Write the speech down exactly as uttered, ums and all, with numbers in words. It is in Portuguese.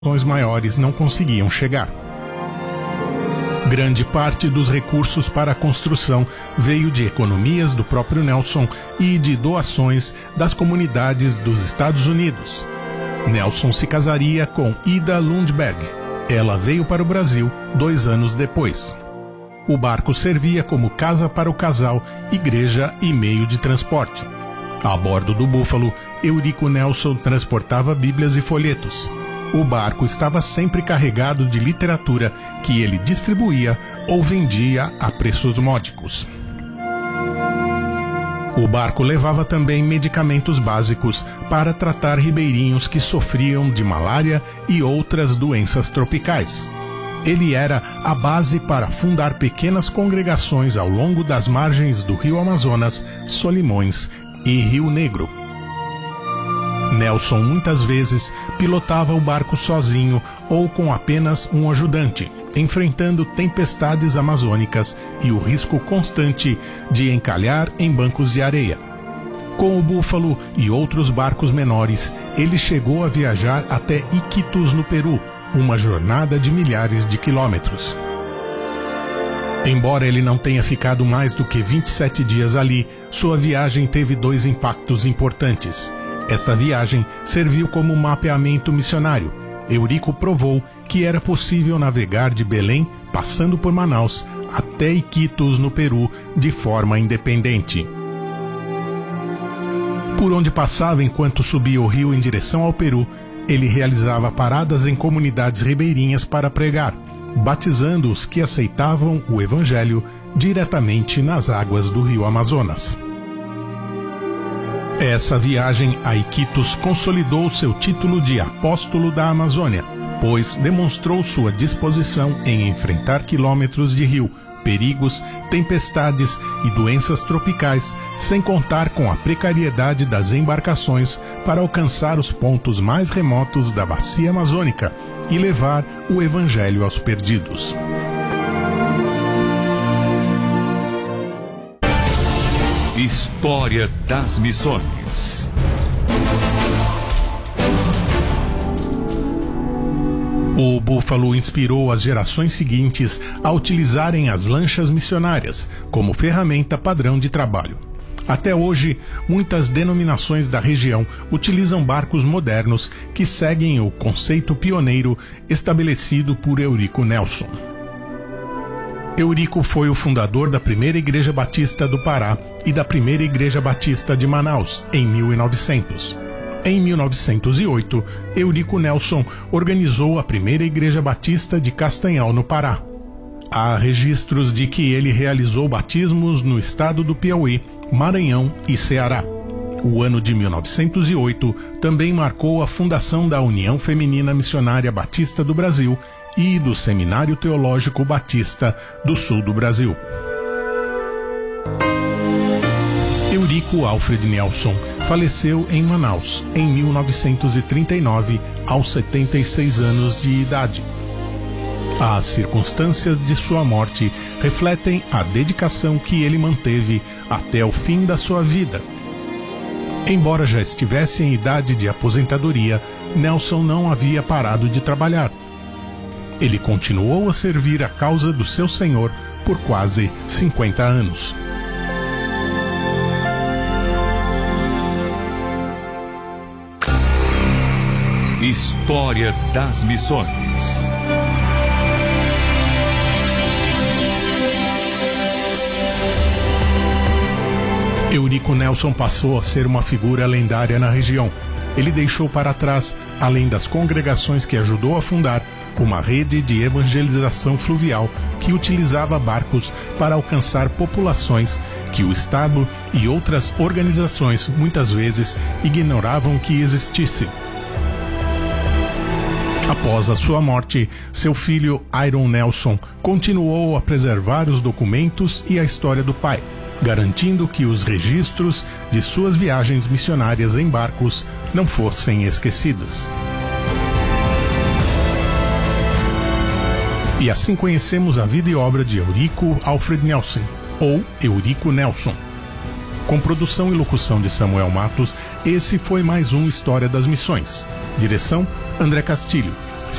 maiores não conseguiam chegar. Grande parte dos recursos para a construção veio de economias do próprio Nelson e de doações das comunidades dos Estados Unidos. Nelson se casaria com Ida Lundberg. Ela veio para o Brasil dois anos depois. O barco servia como casa para o casal, igreja e meio de transporte. A bordo do Búfalo, Eurico Nelson transportava bíblias e folhetos. O barco estava sempre carregado de literatura que ele distribuía ou vendia a preços módicos. O barco levava também medicamentos básicos para tratar ribeirinhos que sofriam de malária e outras doenças tropicais. Ele era a base para fundar pequenas congregações ao longo das margens do Rio Amazonas, Solimões e Rio Negro. Nelson muitas vezes pilotava o barco sozinho ou com apenas um ajudante, enfrentando tempestades amazônicas e o risco constante de encalhar em bancos de areia. Com o Búfalo e outros barcos menores, ele chegou a viajar até Iquitos, no Peru, uma jornada de milhares de quilômetros. Embora ele não tenha ficado mais do que vinte e sete dias ali, sua viagem teve dois impactos importantes. Esta viagem serviu como mapeamento missionário. Eurico provou que era possível navegar de Belém, passando por Manaus, até Iquitos, no Peru, de forma independente. Por onde passava enquanto subia o rio em direção ao Peru, ele realizava paradas em comunidades ribeirinhas para pregar, batizando os que aceitavam o Evangelho diretamente nas águas do rio Amazonas. Essa viagem a Iquitos consolidou seu título de Apóstolo da Amazônia, pois demonstrou sua disposição em enfrentar quilômetros de rio, perigos, tempestades e doenças tropicais, sem contar com a precariedade das embarcações para alcançar os pontos mais remotos da bacia amazônica e levar o Evangelho aos perdidos. História das Missões. O Búfalo inspirou as gerações seguintes a utilizarem as lanchas missionárias como ferramenta padrão de trabalho. Até hoje, muitas denominações da região utilizam barcos modernos que seguem o conceito pioneiro estabelecido por Eurico Nelson. Eurico foi o fundador da primeira Igreja Batista do Pará e da primeira Igreja Batista de Manaus, em mil e novecentos. Em mil novecentos e oito, Eurico Nelson organizou a primeira Igreja Batista de Castanhal, no Pará. Há registros de que ele realizou batismos no estado do Piauí, Maranhão e Ceará. O ano de mil novecentos e oito também marcou a fundação da União Feminina Missionária Batista do Brasil e do Seminário Teológico Batista do Sul do Brasil. Eurico Alfred Nelson faleceu em Manaus em mil novecentos e trinta e nove, aos setenta e seis anos de idade. As circunstâncias de sua morte refletem a dedicação que ele manteve até o fim da sua vida. Embora já estivesse em idade de aposentadoria, Nelson não havia parado de trabalhar. Ele continuou a servir a causa do seu Senhor por quase cinquenta anos. História das Missões. Eurico Nelson passou a ser uma figura lendária na região. Ele deixou para trás, além das congregações que ajudou a fundar, uma rede de evangelização fluvial que utilizava barcos para alcançar populações que o Estado e outras organizações muitas vezes ignoravam que existissem. Após a sua morte, seu filho Iron Nelson continuou a preservar os documentos e a história do pai, garantindo que os registros de suas viagens missionárias em barcos não fossem esquecidos. E assim conhecemos a vida e obra de Eurico Alfred Nelson, ou Eurico Nelson. Com produção e locução de Samuel Matos, esse foi mais um História das Missões. Direção, André Castilho.